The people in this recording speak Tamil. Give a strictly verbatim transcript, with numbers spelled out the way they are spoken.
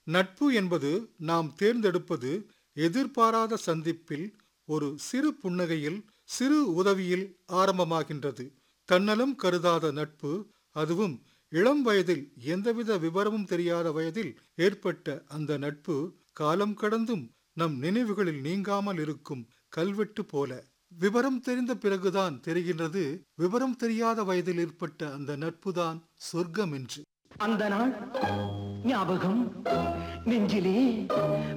நட்பு என்பது நாம் தேர்ந்தெடுப்பது எதிர்பாராத சந்திப்பில், ஒரு சிறு புன்னகையில், சிறு உதவியில் ஆரம்பமாகின்றது. தன்னலம் கருதாத நட்பு, அதுவும் இளம் வயதில், எந்தவித விவரமும் தெரியாத வயதில் ஏற்பட்ட அந்த நட்பு காலம் கடந்தும் நம் நினைவுகளில் நீங்காமல் இருக்கும் கல்வெட்டு போல. விவரம் தெரிந்த பிறகுதான் தெரிகின்றது, விவரம் தெரியாத வயதில் ஏற்பட்ட அந்த நட்புதான் சொர்க்கம் என்று. அந்த நாள் ஞாபகம் நெஞ்சிலே